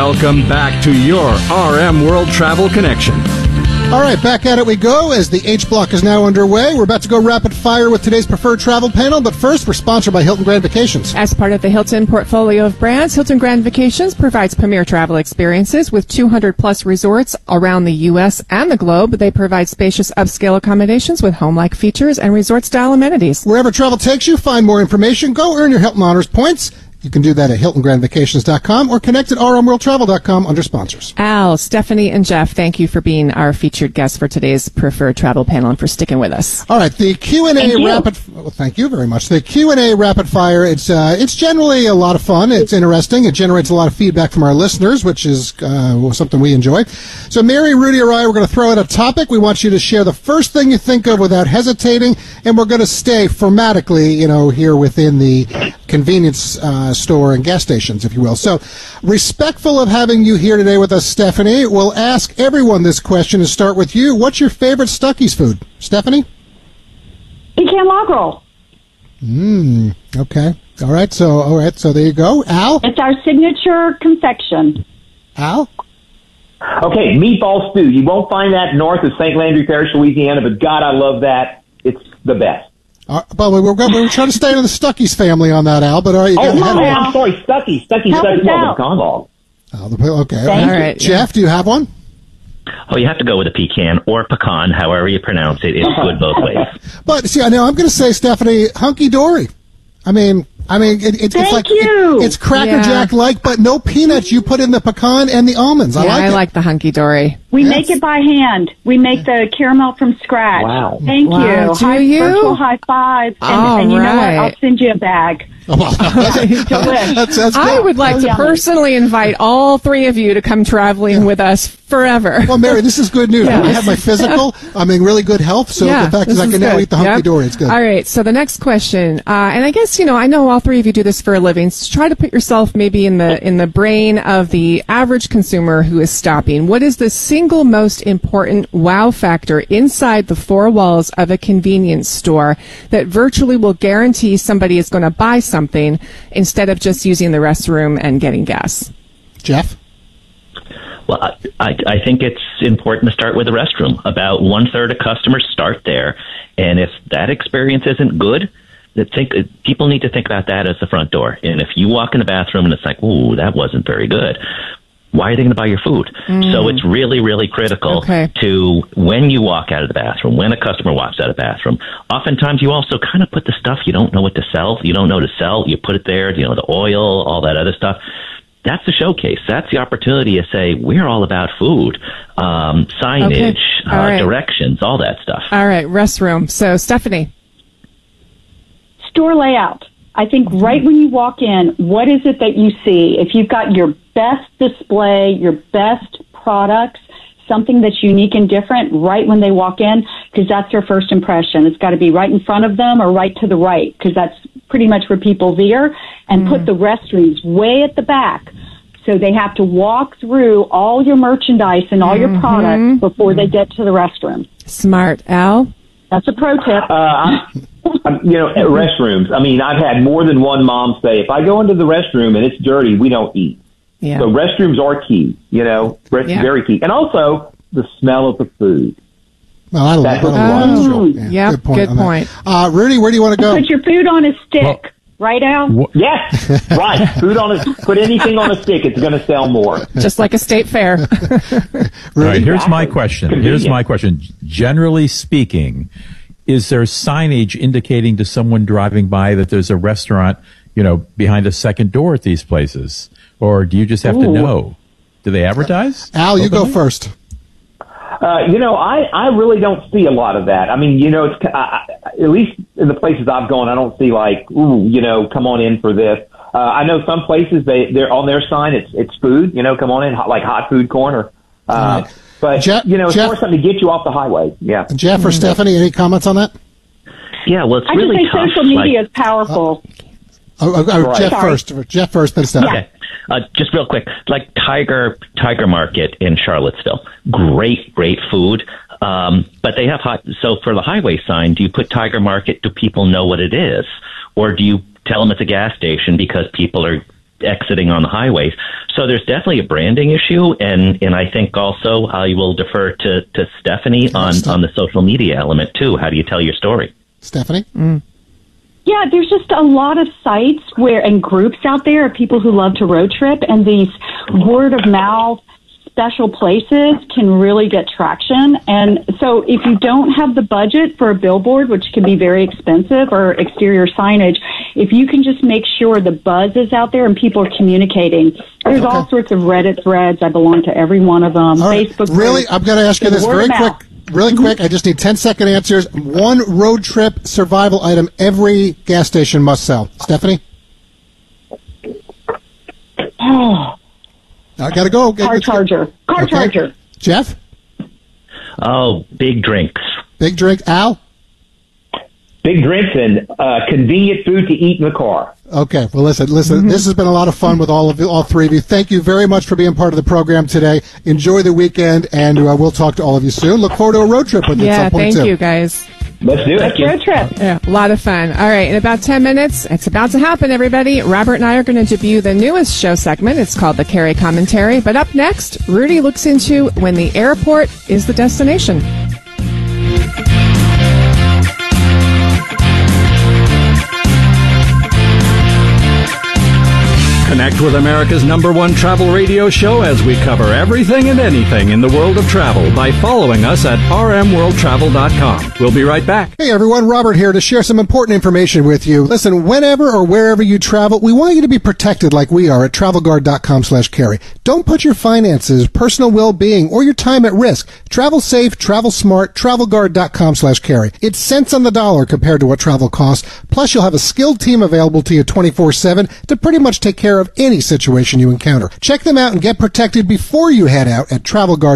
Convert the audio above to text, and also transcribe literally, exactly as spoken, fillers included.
Welcome back to your R M World Travel Connection. All right, back at it we go as the H Block is now underway. We're about to go rapid fire with today's preferred travel panel, but first we're sponsored by Hilton Grand Vacations. As part of the Hilton portfolio of brands, Hilton Grand Vacations provides premier travel experiences with two hundred plus resorts around the U S and the globe. They provide spacious upscale accommodations with home-like features and resort-style amenities. Wherever travel takes you, find more information. Go earn your Hilton Honors points. You can do that at hilton grand vacations dot com or connect at r m world travel dot com under sponsors. Al, Stephanie, and Jeff, thank you for being our featured guests for today's preferred travel panel and for sticking with us. All right, the Q and A rapid. Well, thank you very much. The Q and A rapid fire. It's uh, it's generally a lot of fun. It's interesting. It generates a lot of feedback from our listeners, which is uh, something we enjoy. So, Mary, Rudy, or I, we're going to throw out a topic. We want you to share the first thing you think of without hesitating, and we're going to stay formatically, you know, here within the convenience uh, store and gas stations, if you will. So, respectful of having you here today with us, Stephanie, we'll ask everyone this question and start with you. What's your favorite Stuckey's food? Stephanie? Pecan log roll. Mmm, okay. All right, so, all right, so there you go. Al? It's our signature confection. Al? Okay, meatball stew. You won't find that north of Saint Landry Parish, Louisiana, but God, I love that. It's the best. Uh, but we were, we were trying to stay in the Stuckey's family on that, Al. But all right, you oh, got no, ahead. I'm sorry, Stuckey's, Stuckey's, Help Stuckey's, us no, out. pecan log. Oh, the, okay, Thank all right. Jeff, do you have one? Oh, you have to go with a pecan or pecan, however you pronounce it. It's good both ways. But see, I know I'm going to say, Stephanie, hunky dory. I mean, I mean, it, it, Thank it's like you. It, it's Cracker Yeah. Jack like, but no peanuts. You put in the pecan and the almonds. I yeah, like I it. like the hunky dory. We Yes. make it by hand. We make the caramel from scratch. Wow. Thank Wow, you. do high, you? Virtual high five. And, All and you know what? right. I'll send you a bag. Oh, well, Delish. that's, that's I good. would like Oh, to yummy. personally invite all three of you to come traveling with us forever. Well, Mary, this is good news. Yeah. I had my physical. I'm in really good health, so Yeah, the fact is this I can now good. eat the hunky Yep. dory. It's good. All right, so the next question, uh, and I guess, you know, I know all three of you do this for a living, so try to put yourself maybe in the in the brain of the average consumer who is stopping. What is the single most important wow factor inside the four walls of a convenience store that virtually will guarantee somebody is going to buy something instead of just using the restroom and getting gas? Jeff? Well, I, I I think it's important to start with the restroom. About one third of customers start there, and if that experience isn't good, that think people need to think about that as the front door. And if you walk in the bathroom and it's like, ooh, that wasn't very good, why are they going to buy your food? Mm. So it's really, really critical Okay. to when you walk out of the bathroom, when a customer walks out of the bathroom. Oftentimes you also kind of put the stuff you don't know what to sell. You don't know to sell. You put it there, you know, the oil, all that other stuff. That's the showcase. That's the opportunity to say, we're all about food, um, signage, Okay. All uh, right. directions, all that stuff. All right, restroom. So, Stephanie. Store layout. I think right when you walk in, what is it that you see? If you've got your best display, your best products, something that's unique and different right when they walk in, because that's their first impression. It's got to be right in front of them or right to the right, because that's pretty much where people veer, and mm. put the restrooms way at the back. So they have to walk through all your merchandise and all Mm-hmm. your products before they get to the restroom. Smart. Al? That's a pro tip. Uh, I'm, I'm, you know, at restrooms, I mean, I've had more than one mom say, if I go into the restroom and it's dirty, we don't eat. Yeah. So restrooms are key, you know, rest- Yeah. very key. And also the smell of the food. Well, I don't That's know. what I don't know. Oh, Yeah, yep, good point. good on that. point. Uh, Rudy, where do you want to go? Put your food on a stick, Well- right, Al? Yes, right. Food on a, put anything on a stick, it's going to sell more. Just like a state fair. All right, here's my question. Here's my question. Generally speaking, is there signage indicating to someone driving by that there's a restaurant, you know, behind a second door at these places? Or do you just have to Ooh. know? Do they advertise? Al, you go openly? first. Uh, you know, I, I really don't see a lot of that. I mean, you know, it's I, I- at least in the places I've gone, I don't see like, ooh, you know, come on in for this. Uh, I know some places they they're on their sign. It's it's food. You know, come on in, hot, like hot food corner. Uh, Right. But Jeff- you know, it's Jeff- more something to get you off the highway. Yeah. Jeff or Stephanie, any comments on that? Yeah, well, it's I really just think tough. social media like- is powerful. Oh, oh, oh, Right. Jeff Sorry. first. Jeff first, then Stephanie. Okay. Uh, just real quick, like Tiger Tiger Market in Charlottesville, great, great food. Um, but they have hot. So for the highway sign, do you put Tiger Market? Do people know what it is, or do you tell them it's a gas station because people are exiting on the highways? So there's definitely a branding issue, and, and I think also I will defer to, to Stephanie on, on the social media element, too. How do you tell your story? Stephanie? Mm. Yeah, there's just a lot of sites where and groups out there of people who love to road trip, and these word of mouth special places can really get traction. And so if you don't have the budget for a billboard, which can be very expensive, or exterior signage, if you can just make sure the buzz is out there and people are communicating. There's okay. all sorts of Reddit threads. I belong to every one of them. All right. Facebook Really? groups. I'm going to ask you this very quick. Really Mm-hmm. quick. I just need ten second answers. One road trip survival item every gas station must sell. Stephanie? Oh. I gotta go. Car charger. Car okay. charger. Jeff? Oh, big drinks. Big drink. Al? Big drinks and uh, convenient food to eat in the car. Okay. Well, listen, listen. Mm-hmm. This has been a lot of fun with all of you, all three of you. Thank you very much for being part of the program today. Enjoy the weekend, and uh, we'll talk to all of you soon. Look forward to a road trip with you yeah, at some point, thank too. you, guys. Let's do it. Let's road trip. Yeah, a lot of fun. All right, in about ten minutes, it's about to happen, everybody. Robert and I are going to debut the newest show segment. It's called the Carrie Commentary. But up next, Rudy looks into when the airport is the destination. Connect with America's number one travel radio show as we cover everything and anything in the world of travel by following us at r m world travel dot com. We'll be right back. Hey everyone, Robert here to share some important information with you. Listen, whenever or wherever you travel, we want you to be protected like we are at travel guard dot com slash carry. Don't put your finances, personal well-being, or your time at risk. Travel safe, travel smart, travel guard dot com slash carry. It's cents on the dollar compared to what travel costs. Plus, you'll have a skilled team available to you twenty-four seven to pretty much take care of any situation you encounter. Check them out and get protected before you head out at travel guard